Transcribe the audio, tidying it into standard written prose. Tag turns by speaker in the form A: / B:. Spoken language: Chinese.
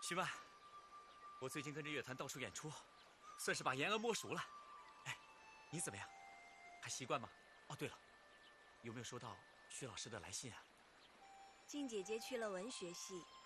A: 徐曼，我最近跟着乐团到处演出，算是把言儿摸熟了。哎，你怎么样？还习惯吗？哦，对了，有没有收到薛老师的来信啊？
B: 静姐姐去了文学系，